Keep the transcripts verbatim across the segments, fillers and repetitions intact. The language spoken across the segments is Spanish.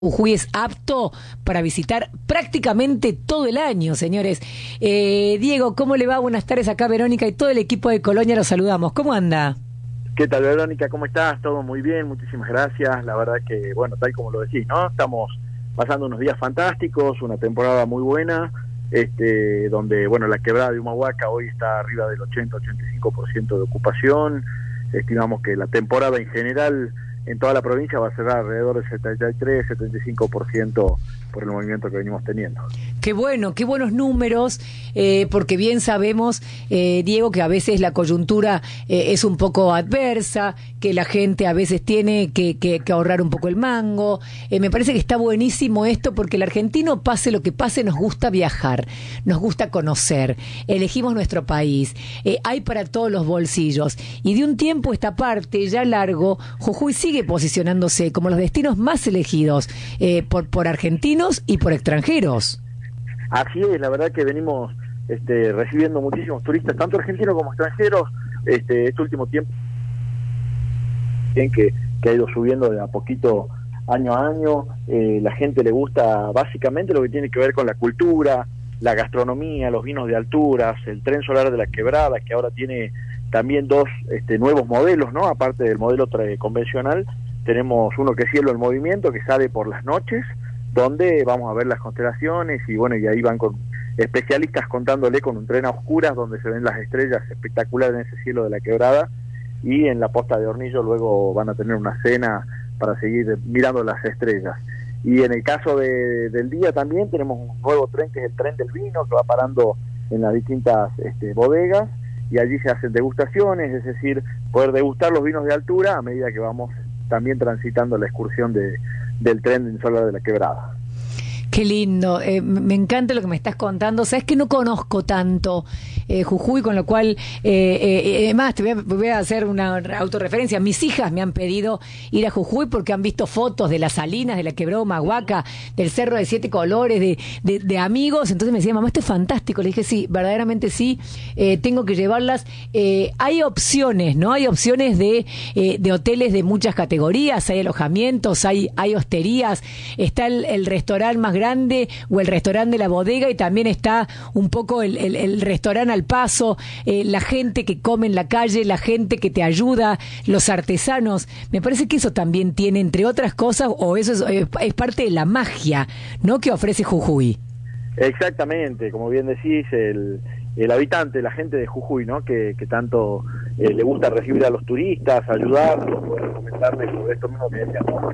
Jujuy es apto para visitar prácticamente todo el año, señores. Eh, Diego, ¿cómo le va? Buenas tardes, acá Verónica y todo el equipo de Colonia, los saludamos. ¿Cómo anda? ¿Qué tal, Verónica? ¿Cómo estás? Todo muy bien, muchísimas gracias. La verdad que, bueno, tal como lo decís, ¿no? Estamos pasando unos días fantásticos, una temporada muy buena, este, donde, bueno, la quebrada de Humahuaca hoy está arriba del ochenta a ochenta y cinco por ciento de ocupación. Estimamos que la temporada en general en toda la provincia va a cerrar alrededor del setenta y tres a setenta y cinco por ciento por el movimiento que venimos teniendo. Qué bueno, qué buenos números, eh, porque bien sabemos, eh, Diego, que a veces la coyuntura eh, es un poco adversa, que la gente a veces tiene que, que, que ahorrar un poco el mango. Eh, me parece que está buenísimo esto, porque el argentino, pase lo que pase, nos gusta viajar, nos gusta conocer, elegimos nuestro país, eh, hay para todos los bolsillos, y de un tiempo esta parte, ya largo, Jujuy sigue posicionándose como los destinos más elegidos eh, por, por argentinos y por extranjeros. Así es, la verdad que venimos este, recibiendo muchísimos turistas, tanto argentinos como extranjeros, este, este último tiempo que, que ha ido subiendo de a poquito año a año. Eh, la gente le gusta básicamente lo que tiene que ver con la cultura, la gastronomía, los vinos de alturas, el tren solar de la Quebrada, que ahora tiene también dos este, nuevos modelos, ¿no? Aparte del modelo convencional, tenemos uno que es Cielo en Movimiento, que sale por las noches, donde vamos a ver las constelaciones, y bueno, y ahí van con especialistas contándole con un tren a oscuras donde se ven las estrellas espectaculares en ese cielo de la Quebrada, y en la posta de Hornillo luego van a tener una cena para seguir mirando las estrellas. Y en el caso de, del día también tenemos un nuevo tren, que es el tren del vino, que va parando en las distintas este, bodegas, y allí se hacen degustaciones, es decir, poder degustar los vinos de altura a medida que vamos también transitando la excursión de del tren solar de la Quebrada. Qué lindo, eh, me encanta lo que me estás contando. Sabes que no conozco tanto eh, Jujuy, con lo cual, eh, eh, más te voy a, voy a hacer una autorreferencia. Mis hijas me han pedido ir a Jujuy porque han visto fotos de las salinas, de la Quebrada Humahuaca, del Cerro de Siete Colores, de, de, de amigos. Entonces me decían, mamá, esto es fantástico. Le dije, sí, verdaderamente sí, eh, tengo que llevarlas. Eh, hay opciones, ¿no? Hay opciones de, eh, de hoteles de muchas categorías, hay alojamientos, hay, hay hosterías, está el, el restaurante más grande grande o el restaurante de la bodega, y también está un poco el, el, el restaurante al paso, eh, la gente que come en la calle, la gente que te ayuda, los artesanos. Me parece que eso también tiene, entre otras cosas, o eso es, es, es parte de la magia, ¿no?, que ofrece Jujuy. Exactamente, como bien decís, el, el habitante, la gente de Jujuy, ¿no?, que, que tanto eh, le gusta recibir a los turistas, ayudarlos, poder comentarles sobre esto mismo que decíamos,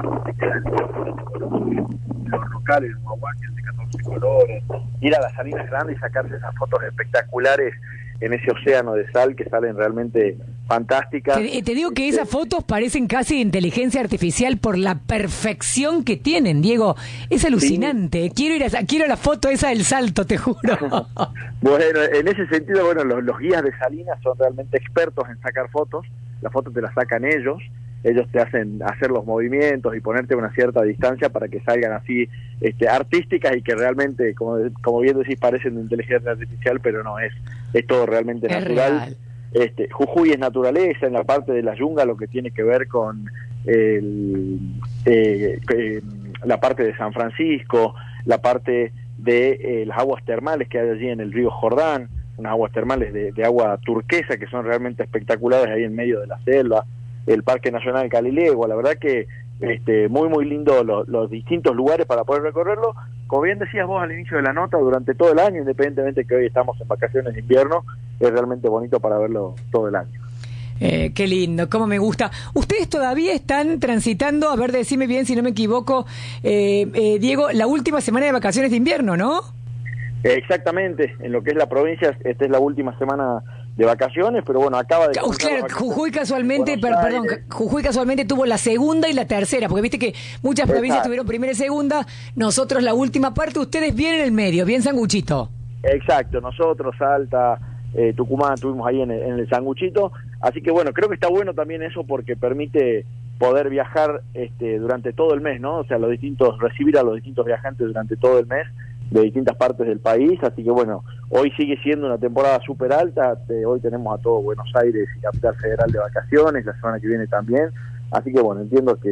los locales, el Humahuaca, el de catorce colores, ir a las salinas grandes y sacarse esas fotos espectaculares en ese océano de sal que salen realmente fantásticas. Te, te digo que esas fotos parecen casi de inteligencia artificial por la perfección que tienen, Diego. Es alucinante. Sí. Quiero ir a quiero la foto esa del salto, te juro. Bueno, en ese sentido, bueno, los, los guías de salinas son realmente expertos en sacar fotos. Las fotos te las sacan ellos. Ellos te hacen hacer los movimientos y ponerte a una cierta distancia para que salgan así este, artísticas, y que realmente, como, como bien decís, parecen de inteligencia artificial, pero no, es, es todo realmente es natural. Real. Este, Jujuy es naturaleza, en la parte de la yunga, lo que tiene que ver con el, eh, eh, la parte de San Francisco, la parte de eh, las aguas termales que hay allí en el río Jordán, unas aguas termales de, de agua turquesa que son realmente espectaculares ahí en medio de la selva, el Parque Nacional Calilegua. La verdad que este, muy muy lindo lo, los distintos lugares para poder recorrerlo. Como bien decías vos al inicio de la nota, durante todo el año, independientemente que hoy estamos en vacaciones de invierno, es realmente bonito para verlo todo el año. Eh, qué lindo, cómo me gusta. Ustedes todavía están transitando, a ver, decime bien si no me equivoco, eh, eh, Diego, la última semana de vacaciones de invierno, ¿no? Exactamente, en lo que es la provincia, esta es la última semana de vacaciones, pero bueno, acaba de... Claro, Jujuy casualmente, per, perdón, Jujuy casualmente tuvo la segunda y la tercera, porque viste que muchas Exacto. provincias tuvieron primera y segunda, nosotros la última parte, ustedes bien en el medio, bien sanguchito. Exacto, nosotros, Salta, eh, Tucumán, estuvimos ahí en el, en el sanguchito, así que bueno, creo que está bueno también eso, porque permite poder viajar este, durante todo el mes, ¿no? O sea, los distintos, recibir a los distintos viajantes durante todo el mes, de distintas partes del país, así que bueno, hoy sigue siendo una temporada súper alta, eh, hoy tenemos a todo Buenos Aires y Capital Federal de vacaciones, la semana que viene también, así que bueno, entiendo que,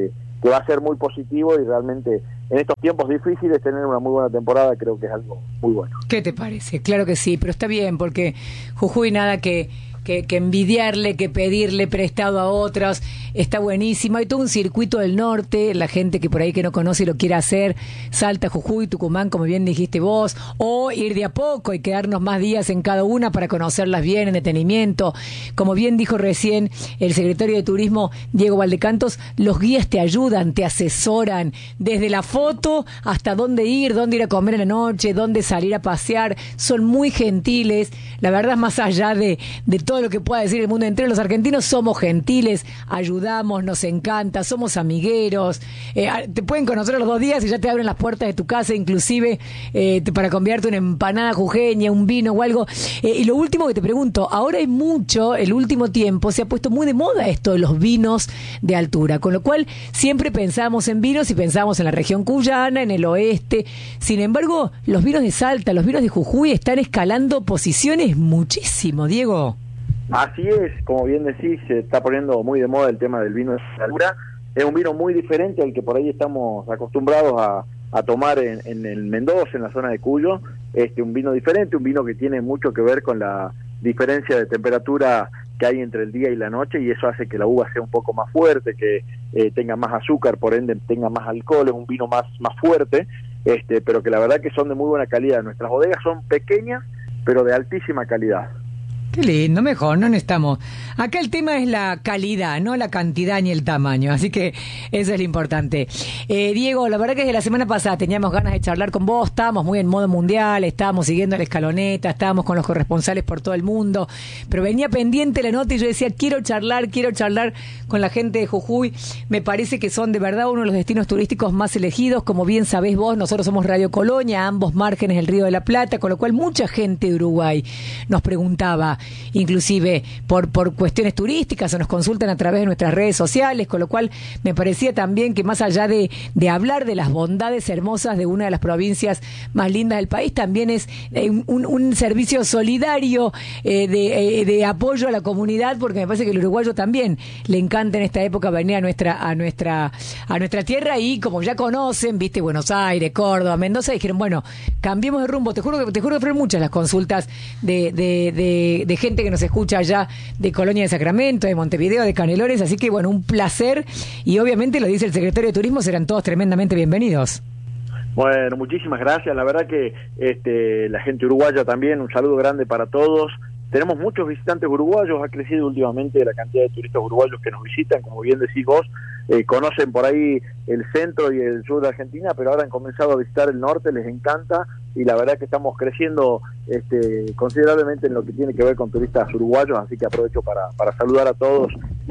que va a ser muy positivo, y realmente en estos tiempos difíciles tener una muy buena temporada creo que es algo muy bueno. ¿Qué te parece? Claro que sí, pero está bien, porque Jujuy nada que... Que, que envidiarle, que pedirle prestado a otros, está buenísimo. Hay todo un circuito del norte, la gente que por ahí que no conoce y lo quiere hacer, Salta, Jujuy, Tucumán, como bien dijiste vos, o ir de a poco y quedarnos más días en cada una para conocerlas bien en detenimiento. Como bien dijo recién el secretario de Turismo, Diego Valdecantos, los guías te ayudan, te asesoran, desde la foto hasta dónde ir, dónde ir a comer en la noche, dónde salir a pasear, son muy gentiles. La verdad, más allá de, de todo lo que pueda decir el mundo entero, los argentinos somos gentiles, ayudamos, nos encanta, somos amigueros, eh, te pueden conocer a los dos días y ya te abren las puertas de tu casa, inclusive eh, te, para convidarte una empanada jujeña, un vino o algo. Eh, y lo último que te pregunto, ahora hay mucho, el último tiempo se ha puesto muy de moda esto de los vinos de altura, con lo cual siempre pensamos en vinos y pensamos en la región cuyana, en el oeste. Sin embargo, los vinos de Salta, los vinos de Jujuy están escalando posiciones muchísimo, Diego. Así es, como bien decís, se está poniendo muy de moda el tema del vino de altura. Es un vino muy diferente al que por ahí estamos acostumbrados a, a tomar en, en el Mendoza, en la zona de Cuyo. Este, un vino diferente, un vino que tiene mucho que ver con la diferencia de temperatura que hay entre el día y la noche, y eso hace que la uva sea un poco más fuerte, que eh, tenga más azúcar, por ende tenga más alcohol, es un vino más, más fuerte, este, pero que la verdad que son de muy buena calidad. Nuestras bodegas son pequeñas, pero de altísima calidad. Qué lindo, mejor, no necesitamos. Acá el tema es la calidad, no la cantidad ni el tamaño, así que eso es lo importante. Eh, Diego, la verdad que desde la semana pasada teníamos ganas de charlar con vos, estábamos muy en modo mundial, estábamos siguiendo la escaloneta, estábamos con los corresponsales por todo el mundo, pero venía pendiente la nota y yo decía, quiero charlar, quiero charlar con la gente de Jujuy. Me parece que son de verdad uno de los destinos turísticos más elegidos, como bien sabés vos, nosotros somos Radio Colonia, a ambos márgenes del Río de la Plata, con lo cual mucha gente de Uruguay nos preguntaba, inclusive por, por cuestiones turísticas, o nos consultan a través de nuestras redes sociales, con lo cual me parecía también que más allá de, de hablar de las bondades hermosas de una de las provincias más lindas del país, también es eh, un, un servicio solidario eh, de, eh, de apoyo a la comunidad, porque me parece que el uruguayo también le encanta en esta época venir a nuestra, a nuestra, a nuestra tierra, y como ya conocen, viste, Buenos Aires, Córdoba, Mendoza, dijeron, bueno, cambiemos de rumbo. Te juro que, te juro que fueron muchas las consultas de, de, de, de gente que nos escucha allá de Colonia de Sacramento, de Montevideo, de Canelones, así que bueno, un placer, y obviamente lo dice el secretario de Turismo, serán todos tremendamente bienvenidos. Bueno, muchísimas gracias, la verdad que este, la gente uruguaya también, un saludo grande para todos. Tenemos muchos visitantes uruguayos, ha crecido últimamente la cantidad de turistas uruguayos que nos visitan, como bien decís vos, eh, conocen por ahí el centro y el sur de Argentina, pero ahora han comenzado a visitar el norte, les encanta, y la verdad que estamos creciendo este, considerablemente en lo que tiene que ver con turistas uruguayos, así que aprovecho para, para saludar a todos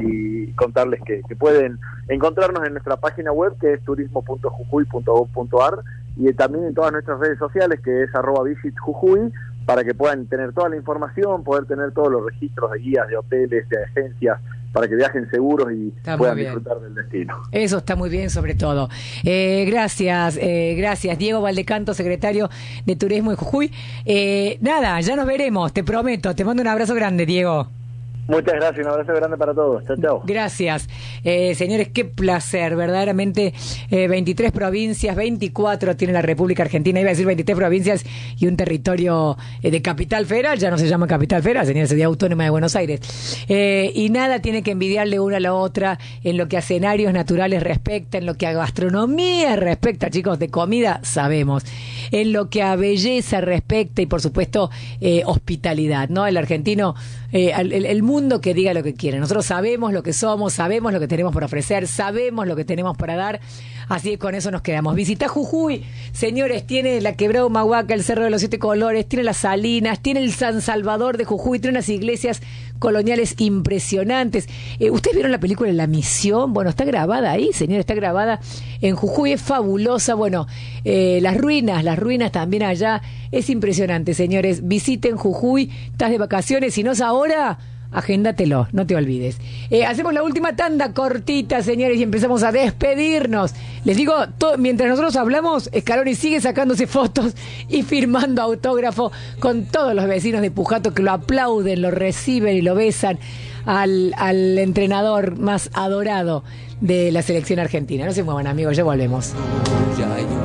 y contarles que, que pueden encontrarnos en nuestra página web, que es turismo punto jujuy punto gob punto ar, y también en todas nuestras redes sociales, que es arroba visit jujuy, para que puedan tener toda la información, poder tener todos los registros de guías, de hoteles, de agencias, para que viajen seguros y está puedan disfrutar del destino. Eso está muy bien, sobre todo. Eh, gracias, eh, gracias. Diego Valdecantos, secretario de Turismo de Jujuy. Eh, nada, ya nos veremos, te prometo. Te mando un abrazo grande, Diego. Muchas gracias, un abrazo grande para todos. Chao, chao. Gracias. Eh, señores, qué placer, verdaderamente. Eh, veintitrés provincias, veinticuatro tiene la República Argentina, iba a decir veintitrés provincias y un territorio eh, de Capital Federal, ya no se llama Capital Federal, señores, sería Autónoma de Buenos Aires. Eh, y nada tiene que envidiarle una a la otra en lo que a escenarios naturales respecta, en lo que a gastronomía respecta, chicos, de comida sabemos, en lo que a belleza respecta y por supuesto eh, hospitalidad, ¿no? El argentino, eh, el, el mundo que diga lo que quiere. Nosotros sabemos lo que somos, sabemos lo que tenemos por ofrecer, sabemos lo que tenemos para dar, así que con eso nos quedamos. Visita Jujuy, señores, tiene la Quebrada Humahuaca, el Cerro de los Siete Colores, tiene las Salinas, tiene el San Salvador de Jujuy, tiene unas iglesias coloniales impresionantes. Eh, ¿Ustedes vieron la película La Misión? Bueno, está grabada ahí, señores, está grabada en Jujuy, es fabulosa. Bueno, eh, las ruinas, las ruinas también allá, es impresionante, señores. Visiten Jujuy, estás de vacaciones, si no es ahora, agéndatelo, no te olvides. Eh, hacemos la última tanda cortita, señores, y empezamos a despedirnos. Les digo, todo, mientras nosotros hablamos, Scaloni sigue sacándose fotos y firmando autógrafo con todos los vecinos de Pujato que lo aplauden, lo reciben y lo besan. al, al entrenador más adorado de la selección argentina. No se muevan, amigos, ya volvemos.